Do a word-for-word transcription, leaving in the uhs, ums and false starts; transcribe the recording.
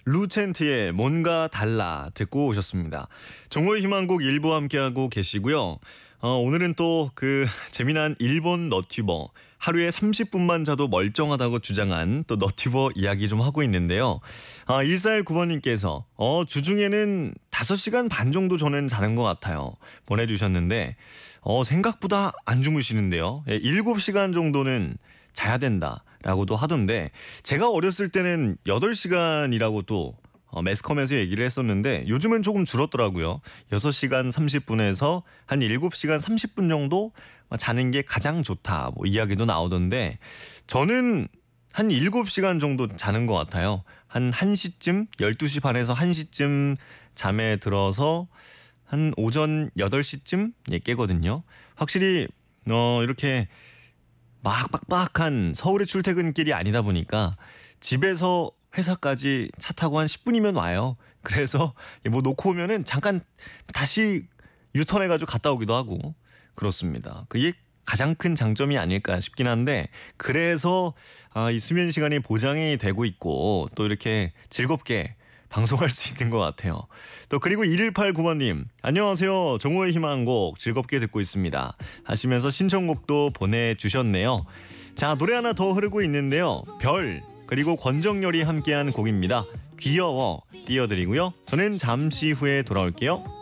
루첸트의 뭔가 달라 듣고 오셨습니다. 정오의 희망곡 일부 함께하고 계시고요. 어, 오늘은 또 그 재미난 일본 너튜버 하루에 삼십 분만 자도 멀쩡하다고 주장한 또 너튜버 이야기 좀 하고 있는데요. 아, 일사일구 번님께서 어, 주중에는 다섯 시간 반 정도 저는 자는 것 같아요. 보내주셨는데 어, 생각보다 안 주무시는데요. 예, 일곱 시간 정도는 자야 된다라고도 하던데 제가 어렸을 때는 여덟 시간이라고 또 어, 매스컴에서 얘기를 했었는데 요즘은 조금 줄었더라고요. 여섯 시간 삼십 분에서 한 일곱 시간 삼십 분 정도 자는 게 가장 좋다 뭐 이야기도 나오던데 저는 한 일곱 시간 정도 자는 것 같아요. 한 1시쯤 열두 시 반에서 한 시쯤 잠에 들어서 한 오전 여덟 시쯤 예, 깨거든요. 확실히 어, 이렇게 막 빡빡한 서울의 출퇴근길이 아니다 보니까 집에서 회사까지 차 타고 한 십 분이면 와요. 그래서 뭐 놓고 오면은 잠깐 다시 유턴해가지고 갔다 오기도 하고 그렇습니다. 그게 가장 큰 장점이 아닐까 싶긴 한데 그래서 아, 이 수면 시간이 보장이 되고 있고 또 이렇게 즐겁게 방송할 수 있는 것 같아요. 또 그리고 일일팔구 번님 안녕하세요. 정오의 희망곡 즐겁게 듣고 있습니다. 하시면서 신청곡도 보내주셨네요. 자, 노래 하나 더 흐르고 있는데요. 별 그리고 권정열이 함께한 곡입니다. 귀여워 띄워드리고요. 저는 잠시 후에 돌아올게요.